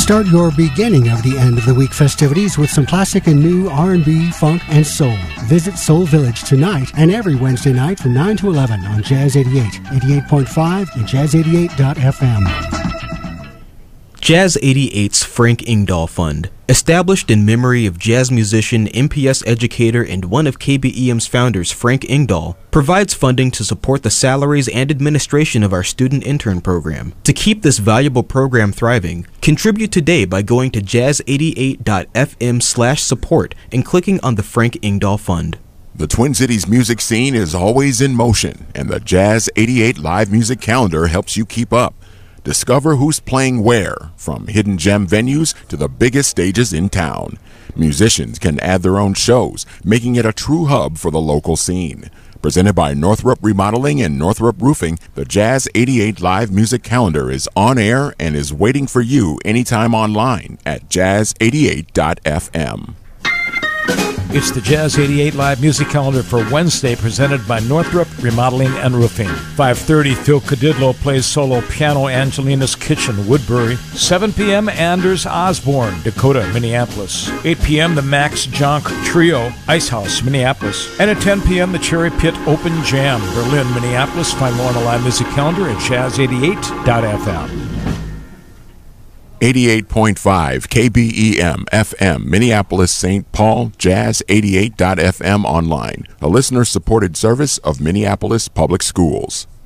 Start your beginning of the end of the week festivities with some classic and new R&B, funk, and soul. Visit Soul Village tonight and every Wednesday night from 9 to 11 on Jazz 88, 88.5, and Jazz88.fm. Jazz 88's Frank Ingdahl Fund, established in memory of jazz musician, MPS educator, and one of KBEM's founders, Frank Ingdahl, provides funding to support the salaries and administration of our student intern program. To keep this valuable program thriving, contribute today by going to jazz88.fm/support and clicking on the Frank Ingdahl Fund. The Twin Cities music scene is always in motion, and the Jazz 88 live music calendar helps you keep up. Discover who's playing where, from hidden gem venues to the biggest stages in town. Musicians can add their own shows, making it a true hub for the local scene. Presented by Northrop Remodeling and Northrop Roofing, the Jazz 88 live music calendar is on air and is waiting for you anytime online at jazz88.fm. It's the Jazz 88 Live Music Calendar for Wednesday, presented by Northrop Remodeling and Roofing. 5:30, Phil Cadillo plays solo piano, Angelina's Kitchen, Woodbury. 7 p.m., Anders Osborne, Dakota, Minneapolis. 8 p.m., the Max Jonk Trio, Ice House, Minneapolis. And at 10 p.m., the Cherry Pit Open Jam, Berlin, Minneapolis. Find more on the Live Music Calendar at jazz88.fm. 88.5 KBEM FM, Minneapolis, St. Paul, Jazz88.fm online, a listener-supported service of Minneapolis Public Schools.